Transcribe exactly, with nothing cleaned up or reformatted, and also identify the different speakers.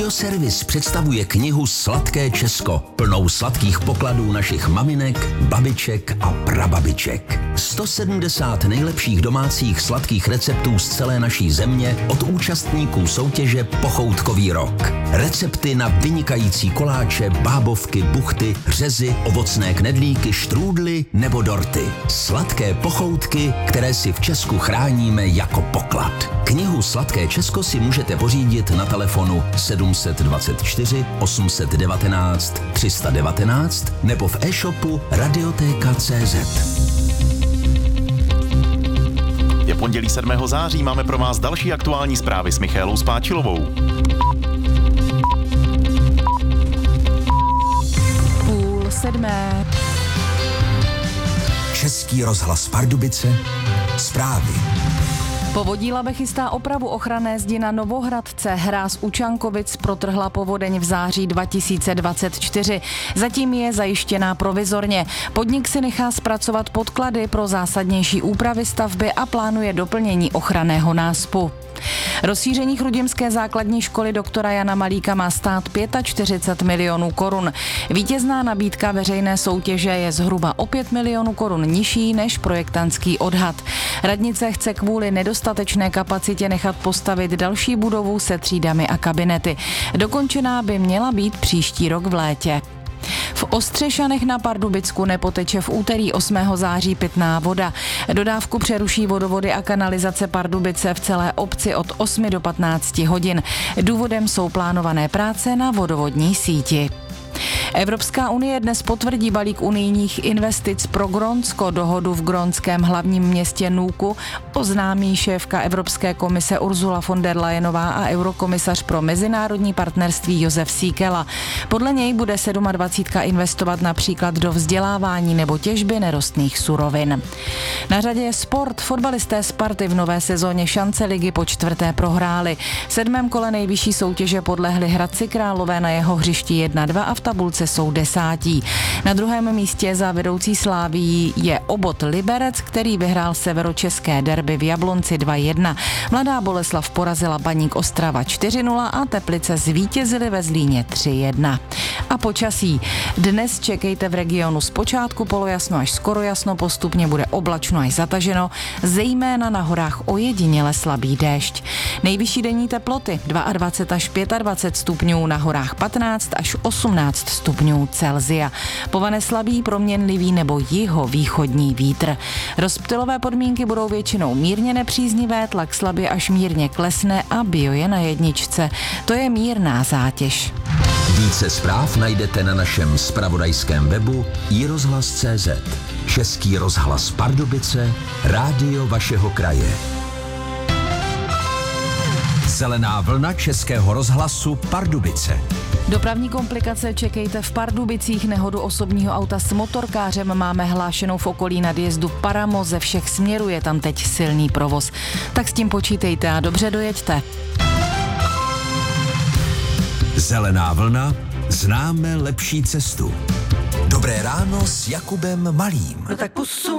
Speaker 1: Agroservice představuje knihu Sladké Česko, plnou sladkých pokladů našich maminek, babiček a prababiček. sto sedmdesát nejlepších domácích sladkých receptů z celé naší země od účastníků soutěže Pochoutkový rok. Recepty na vynikající koláče, bábovky, buchty, řezy, ovocné knedlíky, štrůdly nebo dorty. Sladké pochoutky, které si v Česku chráníme jako poklad. Knihu Sladké Česko si můžete pořídit na telefonu sedm dvacet čtyři osm devatenáct tři sta devatenáct nebo v e-shopu radioteka tečka cé zet.
Speaker 2: Je pondělí sedmého září, máme pro vás další aktuální zprávy s Michaelou Spáčilovou.
Speaker 3: Půl sedmé.
Speaker 1: Český rozhlas Pardubice, zprávy.
Speaker 3: Povodí Labe chystá opravu ochranné zdi na Novohradce. Hráz u Čankovic protrhla povodeň v září dva tisíce dvacet čtyři. Zatím je zajištěná provizorně. Podnik si nechá zpracovat podklady pro zásadnější úpravy stavby a plánuje doplnění ochranného náspu. Rozšíření chrudimské základní školy doktora Jana Malíka má stát čtyřicet pět milionů korun. Vítězná nabídka veřejné soutěže je zhruba o pět milionů korun nižší než projektantský odhad. Radnice chce kvůli nedostatečné kapacitě nechat postavit další budovu se třídami a kabinety. Dokončená by měla být příští rok v létě. V Ostřešanech na Pardubicku nepoteče v úterý osmého září pitná voda. Dodávku přeruší vodovody a kanalizace Pardubice v celé obci od osmi do patnácti hodin. Důvodem jsou plánované práce na vodovodní síti. Evropská unie dnes potvrdí balík unijních investic pro Grónsko. Dohodu v grónském hlavním městě Nuuku oznámí šéfka Evropské komise Ursula von der Leyenová a eurokomisař pro mezinárodní partnerství Josef Síkela. Podle něj bude dvacet sedm investovat například do vzdělávání nebo těžby nerostných surovin. Na řadě je sport. Fotbalisté Sparty v nové sezóně šance ligy po čtvrté prohráli. V sedmém kole nejvyšší soutěže podlehli Hradci Králové na jeho hřišti jedna dva a v tabulce jsou desátí. Na druhém místě za vedoucí Slávií je Obod Liberec, který vyhrál severočeské derby v Jablonci dva jedna. Mladá Boleslav porazila Baník Ostrava čtyři nula a Teplice zvítězily ve Zlíně tři jedna. A počasí. Dnes čekejte v regionu zpočátku polojasno až skoro jasno, postupně bude oblačno až zataženo, zejména na horách ojediněle slabý déšť. Nejvyšší denní teploty dvacet dva až dvacet pět stupňů, na horách patnáct až osmnáct stupňů Celsia. Povane slabý, proměnlivý nebo jihovýchodní vítr. Rozptylové podmínky budou většinou mírně nepříznivé, tlak slabě až mírně klesne a bio je na jedničce. To je mírná zátěž.
Speaker 1: Více zpráv najdete na našem zpravodajském webu i rozhlas tečka cé zet. Český rozhlas Pardubice, rádio vašeho kraje. Zelená vlna Českého rozhlasu Pardubice.
Speaker 3: Dopravní komplikace čekejte v Pardubicích. Nehodu osobního auta s motorkářem máme hlášenou v okolí nadjezdu Paramo. Ze všech směrů je tam teď silný provoz. Tak s tím počítejte a dobře dojeďte.
Speaker 1: Zelená vlna, známe lepší cestu. Dobré ráno s Jakubem Malým.
Speaker 4: No tak pusu